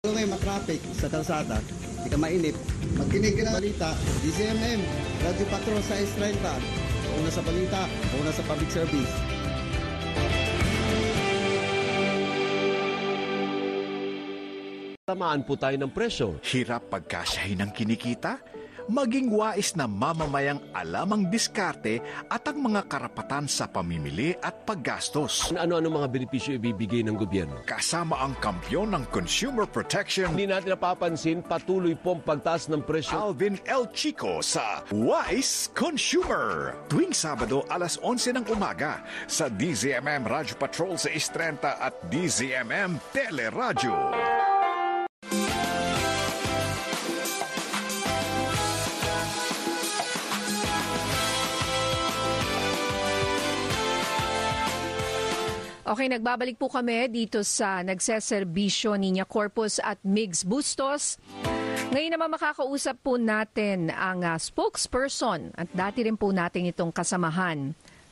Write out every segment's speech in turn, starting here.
Kung may matraffic sa kalsada, hindi ka mainip, magkinig ka ng balita, DZMM, Radio Patrol sa S30, una sa balita, una sa public service. Tamaan po tayo ng presyo. Hirap pagkasyahin ng kinikita? Maging wais na mamamayang alam ang diskarte at ang mga karapatan sa pamimili at paggastos. Ano-ano mga benepisyo ibibigay ng gobyerno? Kasama ang kampyon ng consumer protection, Hindi natin napapansin, patuloy pong pagtaas ng presyo. Alvin L. Chico sa Wise Consumer. Tuwing Sabado alas 11 ng umaga sa DZMM Radyo Patrol sa S30 at DZMM Teleradyo. Okay, nagbabalik po kami dito sa nagseserbisyo Niña Corpus at Migs Bustos. Ngayon naman makakausap po natin ang spokesperson at dati rin po natin itong kasamahan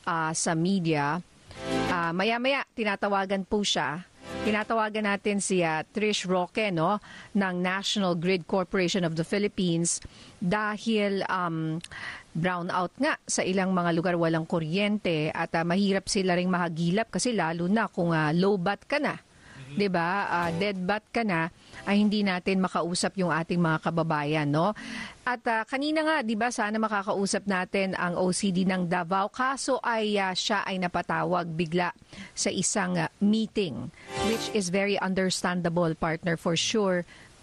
sa media. Maya-maya, tinatawagan po siya. Tinatawagan natin si Trish Roque, no, ng National Grid Corporation of the Philippines dahil brownout nga sa ilang mga lugar walang kuryente at mahirap sila ring mahagilap kasi lalo na kung low bat ka na. 'Di ba? Dead bat ka na ay hindi natin makausap yung ating mga kababayan, no? At kanina nga, 'di ba, sana makakausap natin ang OCD ng Davao, kaso ay siya ay napatawag bigla sa isang meeting, which is very understandable, partner, for sure.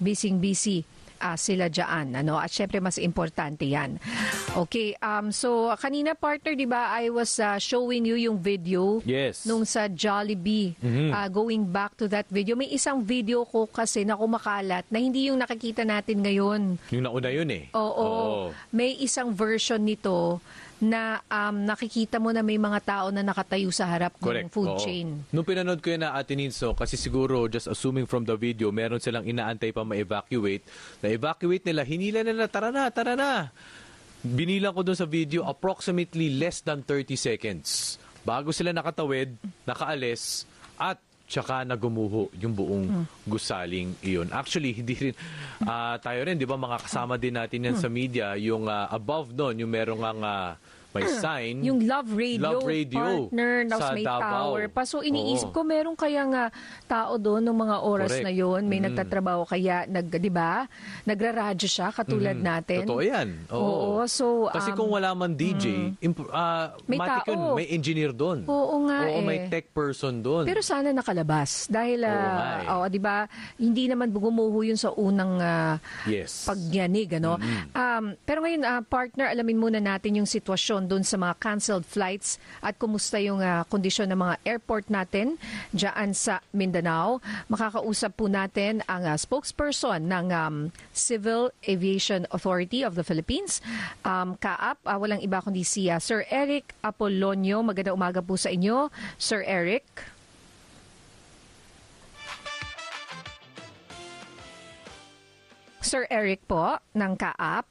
Busy sila dyan, ano? At syempre mas importante yan. Okay, so kanina, partner, di ba, I was showing you yung video nung sa Jollibee. Going back to that video, may isang video ko kasi na kumakalat na hindi yung nakikita natin ngayon. Yung nauna yun eh. Oo. May isang version nito na nakikita mo na may mga tao na nakatayo sa harap ng food chain. Nung pinanood ko yun na Ate Ninso, kasi siguro just assuming from the video, meron silang inaantay pa ma-evacuate. Na-evacuate nila, hinila na, tara na. Binilang ko dun sa video, approximately less than 30 seconds. Bago sila nakatawid, nakaalis, at tsaka nagumuho yung buong gusaling iyon. Actually, hindi rin, tayo rin, di ba, mga kasama din natin yan sa media, yung above doon, yung merong may sign. Yung Love Radio, partner, sa may Davao. tower pa. So iniisip ko, meron kayang tao doon ng mga oras na yon, may nagtatrabaho kaya, di ba? Nagraradyo siya, katulad natin. Totoo yan. Oo. So, kasi kung wala man DJ, may matik tao. yun, may engineer doon. Oo nga may tech person doon. Pero sana nakalabas. Dahil, di ba, hindi naman gumuho yun sa unang pagyanig, ano? Pero ngayon, partner, alamin muna natin yung sitwasyon doon sa mga canceled flights at kumusta yung kondisyon ng mga airport natin dyan sa Mindanao. Makakausap po natin ang spokesperson ng Civil Aviation Authority of the Philippines, CAAP. Walang iba kundi si Sir Eric Apolonio. Magandang umaga po sa inyo, Sir Eric. Sir Eric po ng CAAP.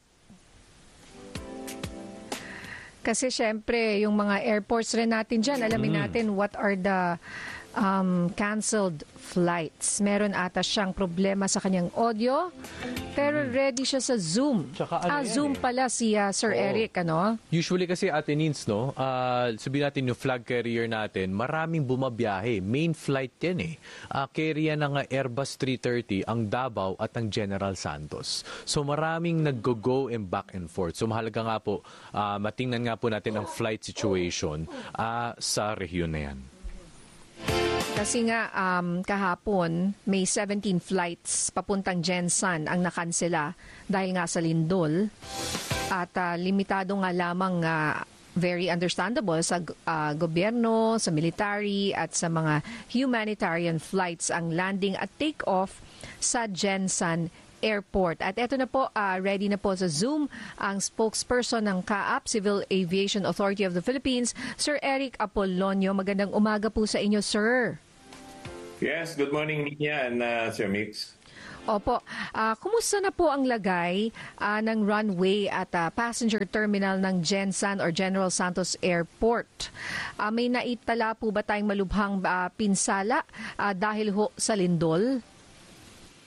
Kasi syempre, yung mga airports rin natin dyan, alamin natin what are the canceled flights. Meron ata siyang problema sa kanyang audio, pero ready siya sa Zoom. Zoom pala si Sir Eric, ano? Usually kasi, Ate Nins, no? Sabihin natin yung flag carrier natin, maraming bumabiyahe. Main flight yan eh. Carrier ng Airbus 330, ang Davao at ang General Santos. So maraming nag-go and back and forth. So mahalaga nga po, matingnan nga po natin ang flight situation sa rehiyon na yan. Kasi nga kahapon may 17 flights papuntang Jensan ang nakansela dahil nga sa lindol at limitado nga lamang very understandable sa gobyerno, sa military at sa mga humanitarian flights ang landing at take-off sa Jensan Airport. At eto na po, ready na po sa Zoom ang spokesperson ng CAAP, Civil Aviation Authority of the Philippines, Sir Eric Apolonio. Magandang umaga po sa inyo, sir. Yes, good morning, Ninya and Sir Mix. Opo. Kumusta na po ang lagay ng runway at passenger terminal ng Jensan or General Santos Airport? May naitala po ba tayong malubhang pinsala dahil ho sa lindol?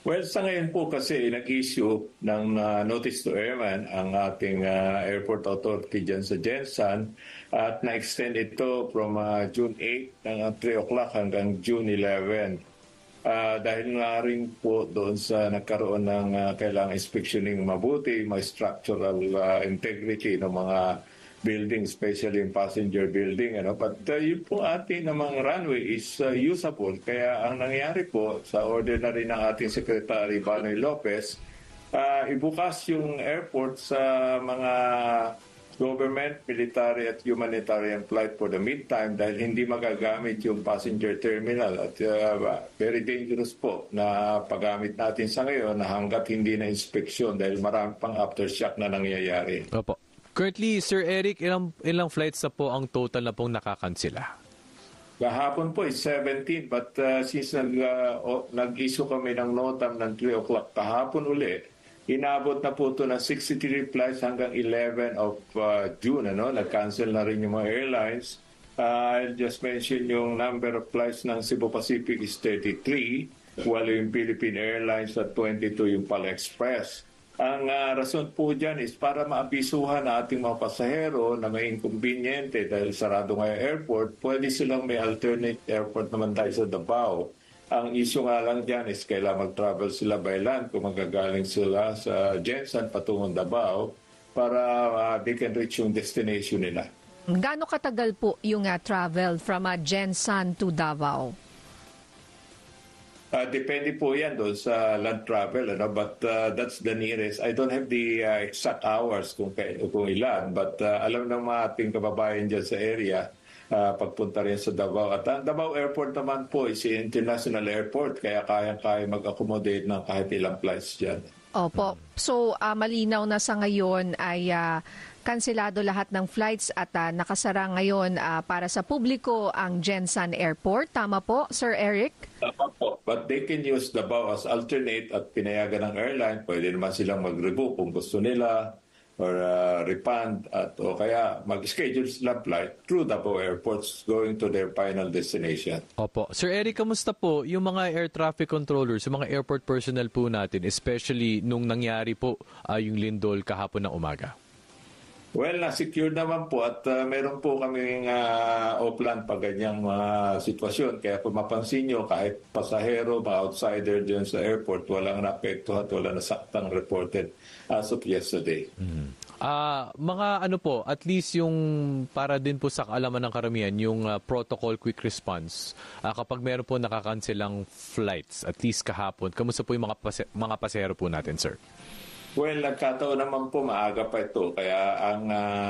Well, sa ngayon po kasi nag-issue ng notice to airman ang ating airport authority dyan sa Jensan at na-extend ito from June 8 ng 3 o'clock hanggang June 11. Dahil nga rin po doon sa nagkaroon ng kailangang inspectioning mabuti, may structural integrity ng mga building, especially yung passenger building. But yun po ating namang runway is usable. Kaya ang nangyari po sa order na rin ng ating Secretary Banoy Lopez, ibukas yung airport sa mga government, military at humanitarian flight for the meantime dahil hindi magagamit yung passenger terminal at very dangerous po na paggamit natin sa ngayon na hanggat hindi na inspeksyon dahil marami pang aftershock na nangyayari. Opo. Currently, Sir Eric, ilang flights na po ang total na pong nakakansela? Kahapon po is 17 but since nag-issue kami ng notam ng 3 o'clock kahapon uli, inabot na po ito ng 63 flights hanggang 11 of June. Nag-cancel na rin yung mga airlines. I'll just mention yung number of flights ng Cebu Pacific is 33, while yung Philippine Airlines at 22 yung Pala Express. Ang rason po dyan is para maabisuhan na ating mga pasahero na may inconveniente dahil sarado nga yung airport, pwede silang may alternate airport naman tayo sa Davao. Ang issue nga lang dyan is kailangan mag-travel sila by land kung magagaling sila sa Jensan patungong Davao para they can reach yung destination nila. Gaano katagal po yung travel from Jensan to Davao? Depende po yan doon sa land travel, but that's the nearest. I don't have the exact hours kung ilan, but alam ng mga ating kababayan dyan sa area, pagpunta rin sa Davao. At ang Davao Airport naman po is international airport, kaya kayang-kaya mag-accommodate ng kahit ilang flights dyan. Opo. So, malinaw na sa ngayon ay kanselado lahat ng flights at nakasara ngayon para sa publiko ang Jensan Airport. Tama po, Sir Eric? Tama po. But they can use Davao as alternate at pinayagan ng airline. Pwede naman silang mag-rebook kung gusto nila or refund o kaya mag-schedule sila flight through Davao airports going to their final destination. Opo. Sir Eric, kamusta po yung mga air traffic controllers, yung mga airport personnel po natin, especially nung nangyari po yung lindol kahapon ng umaga? Well, na-secure naman po at meron po kaming offline pa ganyang mga sitwasyon. Kaya kung mapansin nyo, kahit pasahero, mga outsider dyan sa airport, walang naapekto at walang nasaktang reported as of yesterday. Mga ano po, at least yung para din po sa kaalaman ng karamihan, yung protocol quick response, kapag meron po nakakanselang flights, at least kahapon, kamusta po yung mga pasahero po natin, sir? Well, nagkataon naman po maaga pa ito. Kaya ang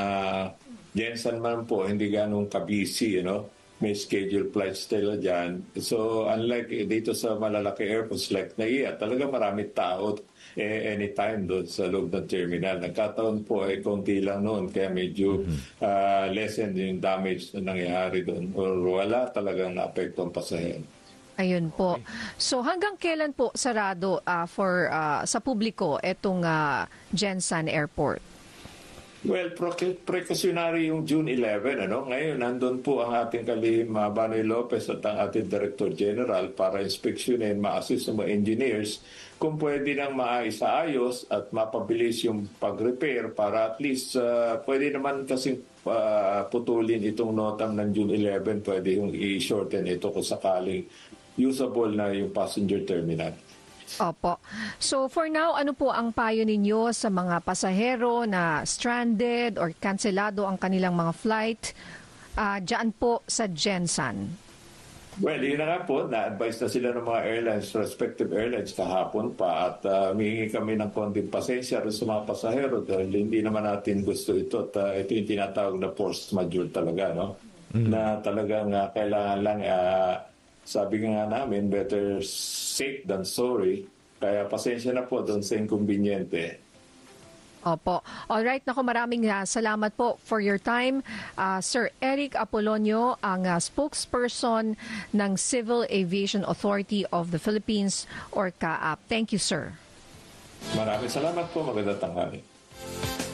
Jensan man po, hindi ganong kabisi, may scheduled flights sila dyan. So, unlike dito sa malalaki airports like NAIA, talaga marami tao anytime doon sa loob ng terminal. Nagkataon po ay konti lang noon, kaya medyo lessen yung damage na nangyari doon. Or wala talagang naapekto ang pasahero. Ayun po. So hanggang kailan po sarado sa publiko itong Jensan Airport? Well, precautionary yung June 11. Ngayon, nandun po ang ating kalihim Banoy Lopez at ang ating Director General para inspeksyonin, ma-assist ng mga engineers kung pwede nang maayos at mapabilis yung pag-repair para at least pwede naman kasing putulin itong notam ng June 11. Pwede yung i-shorten ito kung sakaling usable na yung passenger terminal. Opo. So for now, ano po ang payo ninyo sa mga pasahero na stranded or kanselado ang kanilang mga flight dyan po sa Jensan? Well, yun na nga po, na-advise na sila ng mga airlines, respective airlines kahapon pa at humingi kami ng konting pasensya rin sa mga pasahero dahil hindi naman natin gusto ito at ito yung tinatawag na force majeure talaga, na talagang kailangan lang sabi nga namin, better safe than sorry. Kaya pasensya na po doon sa inconveniente. Opo. Alright, naku, maraming salamat po for your time. Sir Eric Apolonio, ang spokesperson ng Civil Aviation Authority of the Philippines or CAAP. Thank you, sir. Maraming salamat po. Magandang tanghali.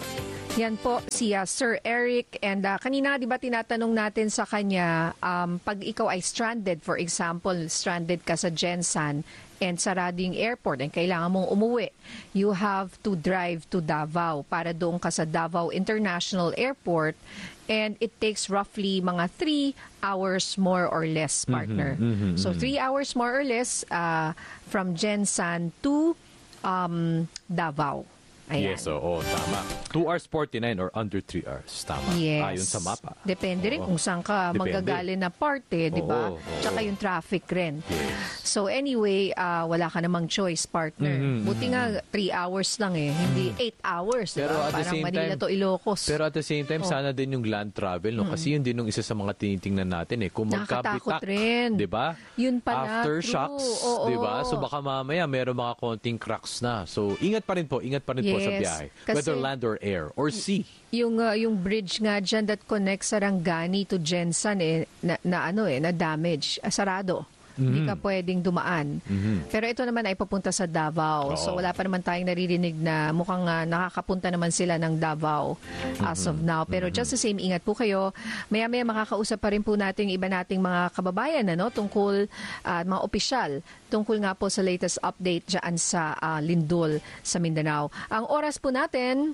Yan po si Sir Eric, and kanina di ba tinatanong natin sa kanya, pag ikaw ay stranded, for example, stranded ka sa Jensan and sarado yung airport and kailangan mong umuwi, you have to drive to Davao para doon ka sa Davao International Airport, and it takes roughly mga 3 hours more or less, partner. So 3 hours more or less from Jensan to Davao. Ayan. Yes, oo, tama. 2 hours 49 or under 3 hours. Tama. Yes. Ayon sa mapa. Depende rin kung saan ka Depende. magagalin na parte, di ba? Oo. Tsaka yung traffic rin. Yes. So anyway, wala ka namang choice, partner. Buti nga 3 hours lang eh, hindi 8 hours. Pero Diba? at the Parang same Manila time- to Ilocos. Pero at the same time, sana din yung land travel, no? Kasi yun din yung isa sa mga tinitingnan natin eh. Kung Nakakatakot magkabitak, rin. di ba? Yun pala, Aftershocks, true. Oo. di ba? So baka mamaya meron mga konting cracks na. So ingat pa rin po sa Yes. biyahe. Kasi- Whether land or air or sea. Yung bridge nga dyan that connects Sarangani to Jensan na damage, sarado. Hindi ka pwedeng dumaan. Pero ito naman ay papunta sa Davao. So wala pa naman tayong naririnig na mukhang nakakapunta naman sila ng Davao as of now. Pero just the same, ingat po kayo. Maya-maya makakausap pa rin po natin yung iba nating mga kababayan tungkol mga opisyal tungkol nga po sa latest update dyan sa Lindol sa Mindanao. Ang oras po natin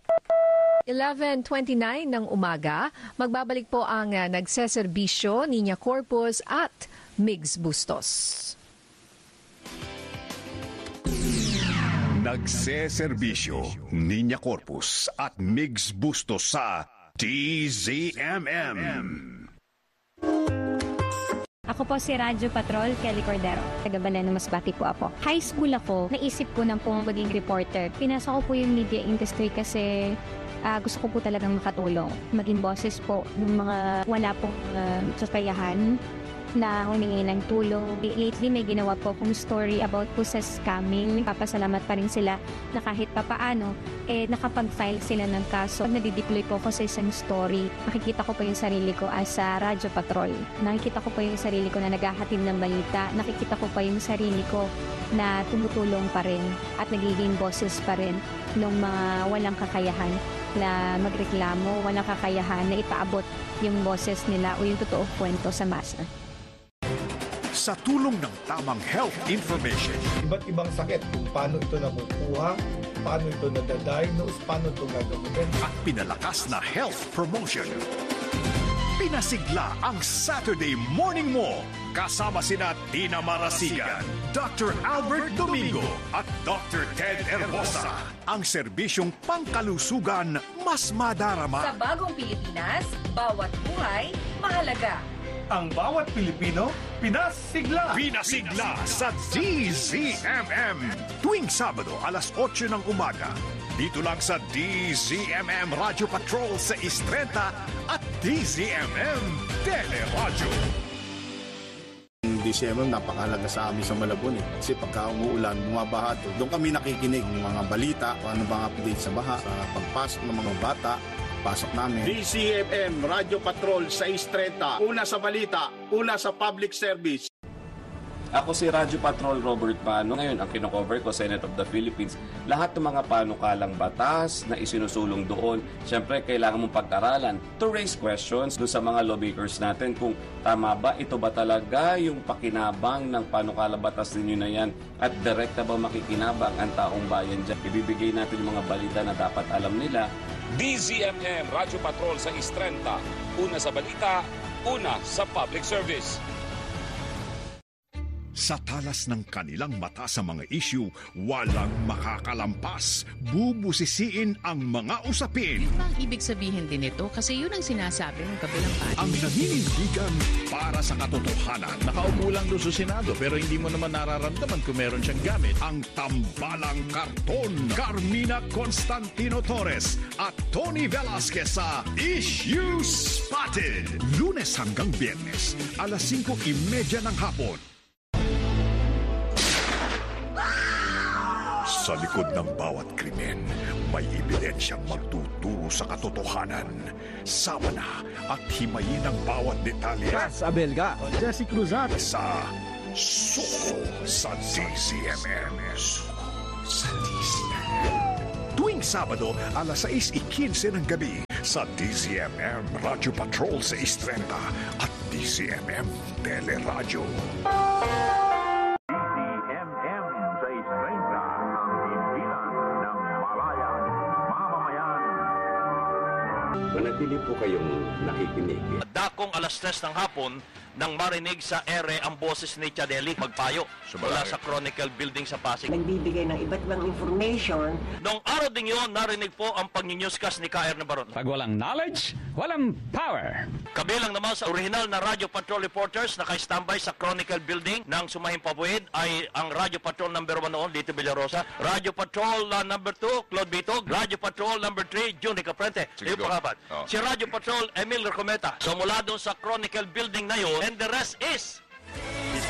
11:29 ng umaga. Magbabalik po ang nagseserbisyo Niña Corpus at Migs Bustos. Nagseserbisyo Niña Corpus at Migs Bustos sa DZMM. Ako po si Radyo Patrol, Kelly Cordero. Taga Baleno, Masbate po ako. High school ako, naisip ko na po maging reporter. Pinasok ko po yung media industry kasi gusto ko po talagang makatulong. Maging boses po ng mga wala pong kakayahan na humingi ng tulong. Lately, may ginawa po akong story about po sa scamming. Papasalamat pa rin sila na kahit papaano, nakapag-file sila ng kaso. Pag nadideploy po ako sa isang story, makikita ko po yung sarili ko as a Radyo Patrol. Nakikita ko po yung sarili ko na naghahatid ng balita. Nakikita ko pa yung sarili ko na tumutulong pa rin at nagiging boses pa rin ng mga walang kakayahan na magreklamo, walang kakayahan na ipaabot yung boses nila o yung totoong kwento sa masa. Sa tulong ng tamang health information, Iba't ibang sakit, kung paano ito nakukuha, paano ito nadadiagnose, paano ito gagamitin. at pinalakas na health promotion. Pinasigla ang Saturday Morning Mo kasama sina Tina Marasigan, Dr. Albert Domingo at Dr. Ted Herbosa. Ang serbisyong pangkalusugan mas madarama. Sa bagong Pilipinas, bawat buhay mahalaga. Ang bawat Pilipino, pinasigla! Pinasigla sa DZMM tuwing Sabado alas 8 ng umaga. Dito lang sa DZMM Radio Patrol sa Istrenta at DZMM Teleradyo. DCMM napakahalaga sa amin sa Malabon kasi pagka umuulan, bumabaha to. Doon kami nakikinig ng mga balita, kung ano bang update sa baha, sa pagpasok ng mga bata, pasok namin. DCMM Radio Patrol sa 6:30, una sa balita, una sa public service. Ako si Radyo Patrol Robert Pano. Ngayon, ang kinocover ko, Senate of the Philippines. Lahat ng mga panukalang batas na isinusulong doon, syempre kailangan mong pag-aralan to raise questions doon sa mga lawmakers natin kung tama ba, ito ba talaga yung pakinabang ng panukalang batas ninyo na yan at direkta ba makikinabang ang taong bayan dyan. Ibibigay natin yung mga balita na dapat alam nila. DZMM Radyo Patrol sa Istrenta. Una sa balita, una sa public service. Sa talas ng kanilang mata sa mga issue, walang makakalampas. Bubusisiin ang mga usapin. Ano bang ibig sabihin din ito? Kasi yun ang sinasabi ng kabilang party. Ang naninindigan para sa katotohanan. Nakaupo lang doon sa Senado pero hindi mo naman nararamdaman kung meron siyang gamit. Ang tambalang karton. Carmina Constantino Torres at Tony Velasquez sa Issue Spotted. Lunes hanggang Biyernes, alas 5:30 ng hapon. Sa likod ng bawat krimen, may ebidensyang magtuturo sa katotohanan. Sama na at himayin ang bawat detalye. Ras Abelga, Jesse Cruzat. Sa Suko sa DZMM. Suko sa DZMM. Tuwing tuwing Sabado, alas 6:15 ng gabi sa DZMM Radio Patrol 630 at DZMM Teleradyo. DZMM 630, ang himpilan ng malayang mamamayan. Manatili po kayong nakikinig. Dakong alas 3 ng hapon nang marinig sa ere ang boses ni Chadeli magpayo mula sa Chronicle Building sa Pasig. Nagbibigay ng iba't ibang information. Noong araw din yun, narinig po ang pag-newscast ni K.R. Nabaron. Pag walang knowledge, walang power. Kabilang naman sa original na Radio Patrol reporters na naka-standby sa Chronicle Building ng Sumahing Pabuid ay ang Radio Patrol number 1 noon, Lito Villarosa. Radio Patrol number 2, Claude Bitog. Radio Patrol number 3, June Caprente. Yung pangapat. Si Radio Patrol, Emil Recometa. So mula doon sa Chronicle Building na yun, and the rest is